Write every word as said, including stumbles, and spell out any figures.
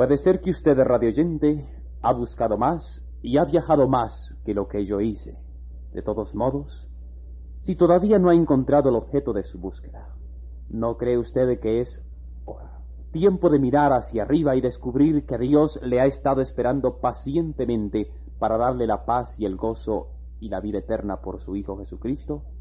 Puede ser que usted, radioyente, ha buscado más y ha viajado más que lo que yo hice. De todos modos, si todavía no ha encontrado el objeto de su búsqueda, ¿no cree usted que es hora, tiempo de mirar hacia arriba y descubrir que Dios le ha estado esperando pacientemente para darle la paz y el gozo y la vida eterna por su Hijo Jesucristo?